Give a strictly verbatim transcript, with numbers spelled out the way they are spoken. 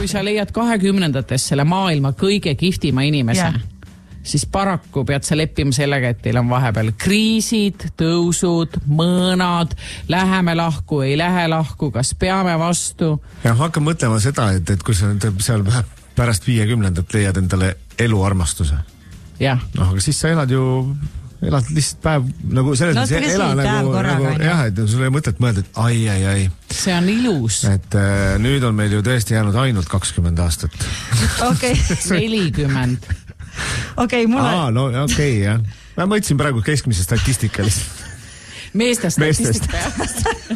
kui sa leiad kahekümnendates selle maailma kõige kihvtima inimese, yeah. siis paraku pead sa leppima sellega, et teil on vahepeal kriisid, tõusud, mõõnad, läheme lahku, ei lähe lahku, kas peame vastu. Ja hakka mõtlema seda, et, et kui sa seal pärast viiekümnendat leiad endale eluarmastuse. jah. noh, aga siis sa elad ju elad lihtsalt päev nagu selles no, mõttes ela nagu, nagu jah, et sul ei mõtet mõelda, et ai, ai, ai. See on ilus. Et äh, nüüd on meil ju tõesti jäänud ainult kakskümmend aastat. Okei. nelikümmend. Okei, mul on... Aa, no okei, okay, jah. Ma mõtlesin praegu keskmise statistika lihtsalt. Meeste statistika.